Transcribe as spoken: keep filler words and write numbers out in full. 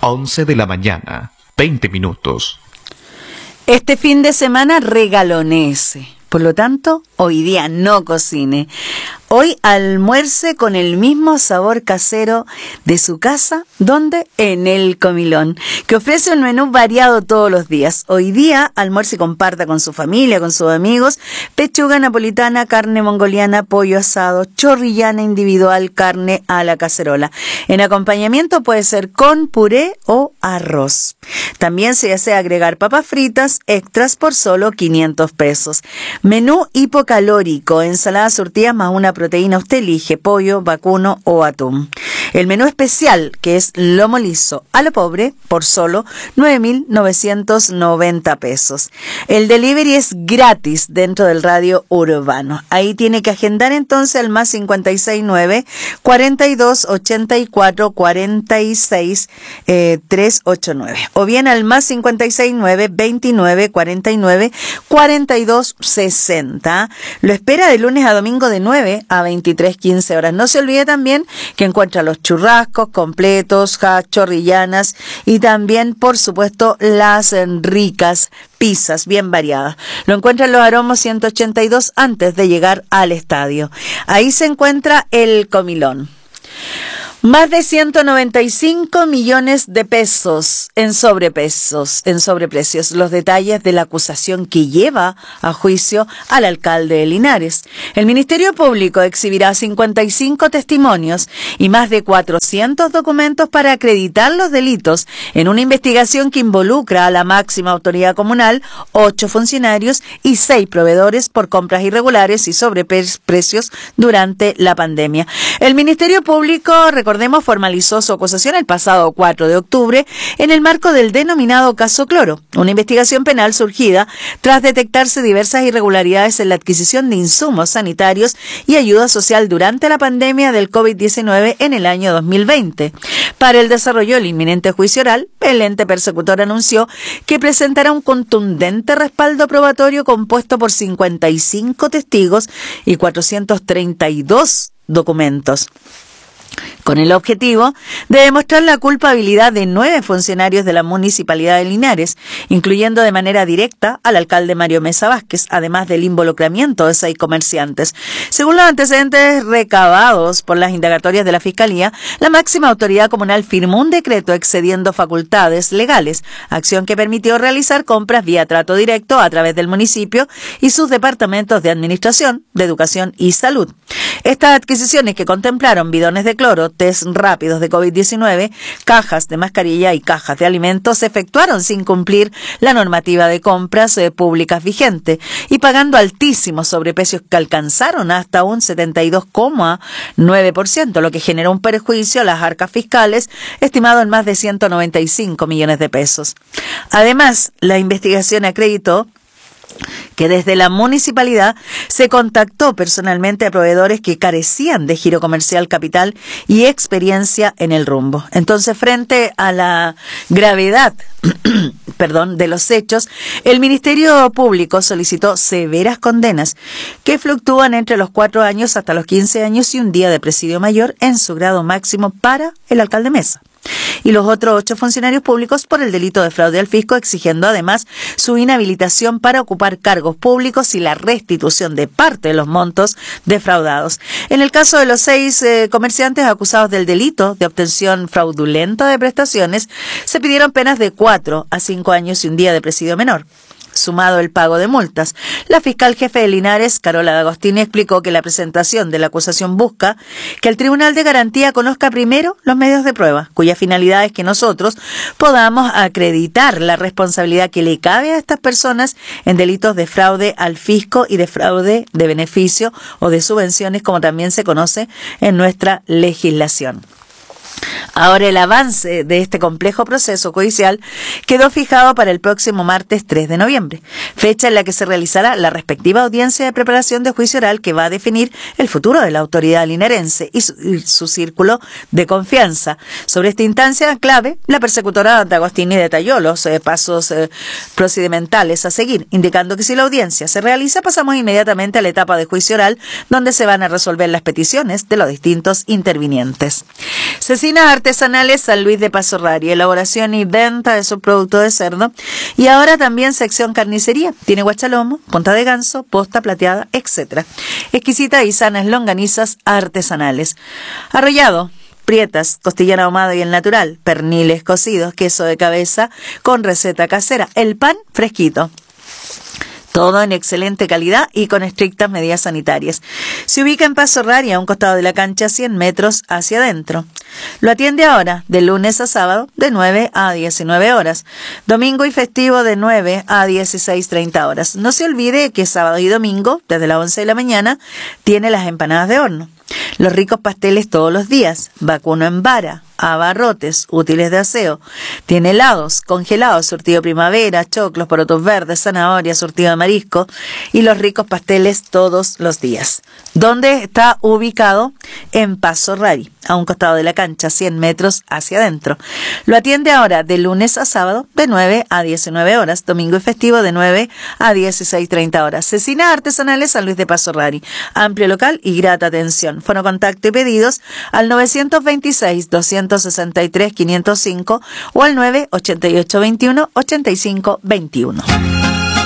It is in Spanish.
once de la mañana, veinte minutos. Este fin de semana regalonece. Por lo tanto, hoy día no cocine. Hoy almuerce con el mismo sabor casero de su casa, ¿dónde? En El Comilón, que ofrece un menú variado todos los días. Hoy día almuerce y comparta con su familia, con sus amigos, pechuga napolitana, carne mongoliana, pollo asado, chorrillana individual, carne a la cacerola. En acompañamiento puede ser con puré o arroz. También se desea agregar papas fritas extras por solo quinientos pesos. Menú hipocalórico, ensalada surtida más una proteína, usted elige pollo, vacuno o atún. El menú especial, que es lomo liso a lo pobre, por solo nueve mil novecientos noventa pesos. El delivery es gratis dentro del radio urbano. Ahí tiene que agendar entonces al más cincuenta y seis nueve, cuarenta y dos, ochenta y cuatro, cuarenta y seis, eh, trescientos ochenta y nueve. O bien al más cincuenta y seis nueve, veintinueve, cuarenta y nueve, cuarenta y dos, sesenta. Lo espera de lunes a domingo de nueve a veintitrés quince horas. No se olvide también que encuentra los churrascos completos, chorrillanas y también, por supuesto, las ricas pizzas bien variadas. Lo encuentra en los Aromos ciento ochenta y dos antes de llegar al estadio. Ahí se encuentra El Comilón. Más de ciento noventa y cinco millones de pesos en sobrepesos, en sobreprecios. Los detalles de la acusación que lleva a juicio al alcalde de Linares. El Ministerio Público exhibirá cincuenta y cinco testimonios y más de cuatrocientos documentos para acreditar los delitos en una investigación que involucra a la máxima autoridad comunal, ocho funcionarios y seis proveedores por compras irregulares y sobreprecios durante la pandemia. El Ministerio Público, recordemos, formalizó su acusación el pasado cuatro de octubre en el marco del denominado caso Cloro, una investigación penal surgida tras detectarse diversas irregularidades en la adquisición de insumos sanitarios y ayuda social durante la pandemia del COVID diecinueve en el año dos mil veinte. Para el desarrollo del inminente juicio oral, el ente persecutor anunció que presentará un contundente respaldo probatorio compuesto por cincuenta y cinco testigos y cuatrocientos treinta y dos documentos, con el objetivo de demostrar la culpabilidad de nueve funcionarios de la Municipalidad de Linares, incluyendo de manera directa al alcalde Mario Mesa Vázquez, además del involucramiento de seis comerciantes. Según los antecedentes recabados por las indagatorias de la Fiscalía, la máxima autoridad comunal firmó un decreto excediendo facultades legales, acción que permitió realizar compras vía trato directo a través del municipio y sus departamentos de Administración, de Educación y Salud. Estas adquisiciones, que contemplaron bidones de cloro, test rápidos de COVID diecinueve, cajas de mascarilla y cajas de alimentos, se efectuaron sin cumplir la normativa de compras eh, públicas vigente y pagando altísimos sobreprecios que alcanzaron hasta un setenta y dos coma nueve por ciento, lo que generó un perjuicio a las arcas fiscales estimado en más de ciento noventa y cinco millones de pesos. Además, la investigación acreditó que desde la municipalidad se contactó personalmente a proveedores que carecían de giro comercial, capital y experiencia en el rumbo. Entonces, frente a la gravedad perdón, de los hechos, el Ministerio Público solicitó severas condenas que fluctúan entre los cuatro años hasta los quince años y un día de presidio mayor en su grado máximo para el alcalde Mesa y los otros ocho funcionarios públicos por el delito de fraude al fisco, exigiendo además su inhabilitación para ocupar cargos públicos y la restitución de parte de los montos defraudados. En el caso de los seis eh, comerciantes acusados del delito de obtención fraudulenta de prestaciones, se pidieron penas de cuatro a cinco años y un día de presidio menor, sumado el pago de multas. La fiscal jefe de Linares, Carola D'Agostini, explicó que la presentación de la acusación busca que el Tribunal de Garantía conozca primero los medios de prueba, cuya finalidad es que nosotros podamos acreditar la responsabilidad que le cabe a estas personas en delitos de fraude al fisco y de fraude de beneficio o de subvenciones, como también se conoce en nuestra legislación. Ahora, el avance de este complejo proceso judicial quedó fijado para el próximo martes tres de noviembre, fecha en la que se realizará la respectiva audiencia de preparación de juicio oral que va a definir el futuro de la autoridad linarense y su, y su círculo de confianza. Sobre esta instancia clave, la persecutora D'Agostini detalló los eh, pasos eh, procedimentales a seguir, indicando que si la audiencia se realiza, pasamos inmediatamente a la etapa de juicio oral, donde se van a resolver las peticiones de los distintos intervinientes. Cecina Artesanales San Luis de Paso Rari, elaboración y venta de su producto de cerdo. Y ahora también sección carnicería. Tiene guachalomo, punta de ganso, posta plateada, etcétera. Exquisitas y sanas longanizas artesanales. Arrollado, prietas, costilla ahumada y el natural, perniles cocidos, queso de cabeza con receta casera, el pan fresquito. Todo en excelente calidad y con estrictas medidas sanitarias. Se ubica en Paso Rari, a un costado de la cancha, cien metros hacia adentro. Lo atiende ahora, de lunes a sábado, de nueve a diecinueve horas. Domingo y festivo, de nueve a dieciséis treinta horas. No se olvide que sábado y domingo, desde las once de la mañana, tiene las empanadas de horno. Los ricos pasteles todos los días, vacuno en vara, abarrotes, útiles de aseo. Tiene helados, congelados, surtido primavera, choclos, porotos verdes, zanahoria, surtido de marisco y los ricos pasteles todos los días. ¿Dónde está ubicado? En Paso Rari, a un costado de la cancha, cien metros hacia adentro. Lo atiende ahora de lunes a sábado, de nueve a diecinueve horas, domingo y festivo, de nueve a dieciséis treinta horas. Cecinas Artesanales San Luis de Paso Rari, amplio local y grata atención. Fono contacto y pedidos al novecientos veintiséis, doscientos sesenta y tres, quinientos cinco o al nueve ochenta y ocho veintiuno, ochenta y cinco veintiuno.